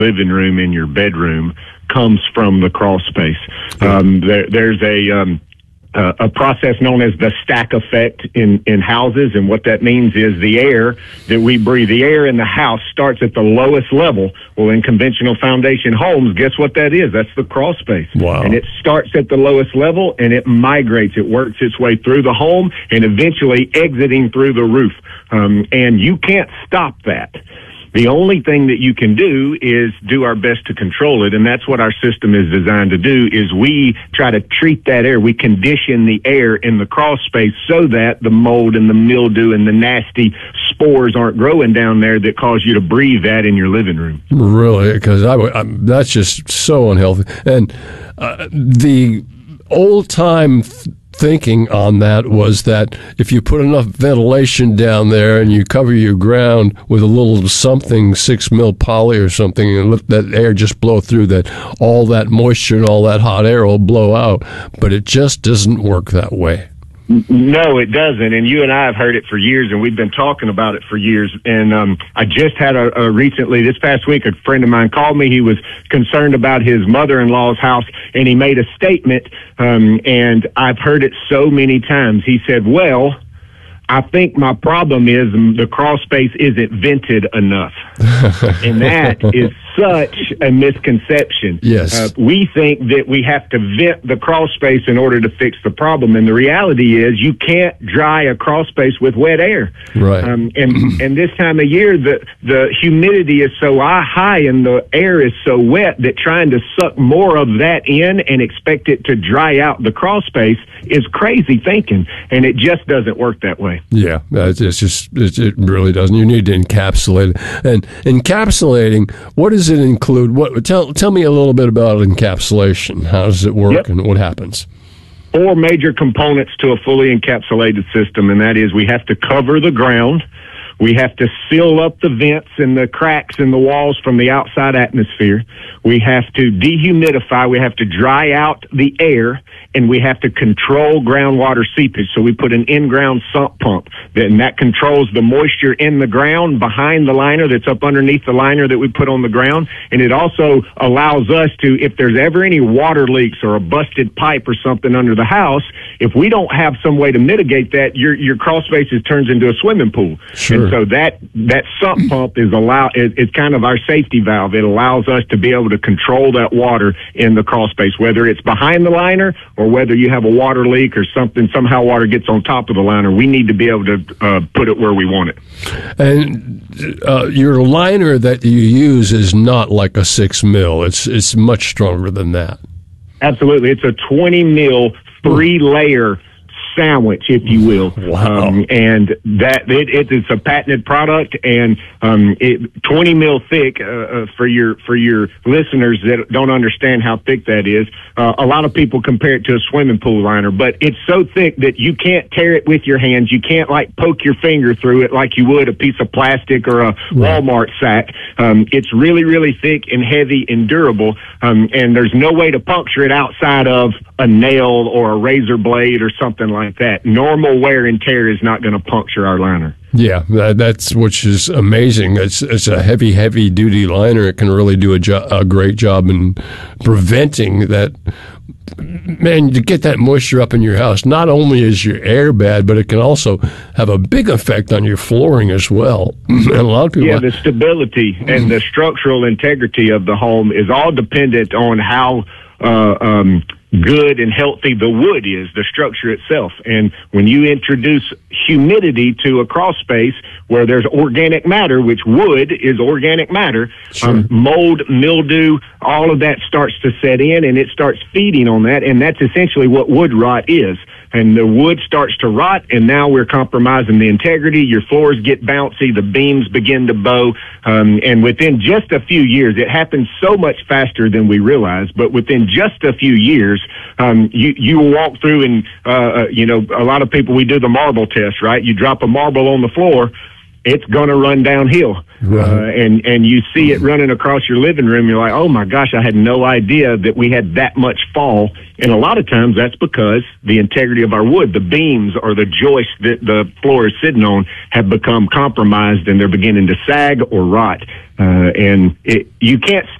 living room and your bedroom comes from the crawl space. There's a process known as the stack effect in houses, and what that means is the air that we breathe, the air in the house starts at the lowest level. Well, in conventional foundation homes, guess what that is? That's the crawl space. Wow. And it starts at the lowest level, and it migrates. It works its way through the home and eventually exiting through the roof. And you can't stop that. The only thing that you can do is do our best to control it, and that's what our system is designed to do, is we try to treat that air. We condition the air in the crawl space so that the mold and the mildew and the nasty spores aren't growing down there that cause you to breathe that in your living room. Really? Because that's just so unhealthy. And the old-time thinking on that was that if you put enough ventilation down there and you cover your ground with a little something, 6 mil poly or something, and let that air just blow through, that all that moisture and all that hot air will blow out. But it just doesn't work that way. No, it doesn't. And you and I have heard it for years, and we've been talking about it for years. And I just had recently, this past week, a friend of mine called me. He was concerned about his mother-in-law's house, and he made a statement, and I've heard it so many times. He said, well, I think my problem is the crawl space isn't vented enough. And that is such a misconception. Yes. We think that we have to vent the crawl space in order to fix the problem. And the reality is you can't dry a crawl space with wet air. Right. And this time of year, the humidity is so high and the air is so wet that trying to suck more of that in and expect it to dry out the crawl space is crazy thinking. And it just doesn't work that way. Yeah, it really doesn't. You need to encapsulate it. And encapsulating, what does it include? Tell me a little bit about encapsulation. How does it work, and what happens? 4 major components to a fully encapsulated system, and that is we have to cover the ground. We have to seal up the vents and the cracks in the walls from the outside atmosphere. We have to dehumidify. We have to dry out the air, and we have to control groundwater seepage. So we put an in-ground sump pump, and that controls the moisture in the ground behind the liner that's up underneath the liner that we put on the ground. And it also allows us to, if there's ever any water leaks or a busted pipe or something under the house, if we don't have some way to mitigate that, your crawl spaces turns into a swimming pool. Sure. And so that sump pump is kind of our safety valve. It allows us to be able to control that water in the crawl space, whether it's behind the liner or whether you have a water leak or something, somehow water gets on top of the liner. We need to be able to put it where we want it. And your liner that you use is not like a 6 mil. It's much stronger than that. Absolutely. It's a 20 mil 3-layer sandwich, if you will. Wow. And that it's a patented product, and 20 mil thick. For your listeners that don't understand how thick that is, a lot of people compare it to a swimming pool liner, but it's so thick that you can't tear it with your hands. You can't poke your finger through it like you would a piece of plastic or a Walmart sack. It's really, really thick and heavy and durable, and there's no way to puncture it outside of a nail or a razor blade or something like that. Normal wear and tear is not going to puncture our liner. Yeah, that's which is amazing. It's a heavy duty liner. It can really do a great job in preventing that. Man, to get that moisture up in your house, not only is your air bad, but it can also have a big effect on your flooring as well. And a lot of people, the stability and the structural integrity of the home is all dependent on how good and healthy the wood is, the structure itself. And when you introduce humidity to a crawl space where there's organic matter, which wood is organic matter, sure. Mold, mildew, all of that starts to set in, and it starts feeding on that, and that's essentially what wood rot is. And the wood starts to rot, and now we're compromising the integrity. Your floors get bouncy, the beams begin to bow, and within just a few years, it happens so much faster than we realize, but within just a few years, you walk through and, a lot of people, we do the marble test, right? You drop a marble on the floor, it's going to run downhill. Right. And you see it running across your living room. You're like, oh my gosh, I had no idea that we had that much fall. And a lot of times that's because the integrity of our wood, the beams or the joists that the floor is sitting on, have become compromised and they're beginning to sag or rot. You can't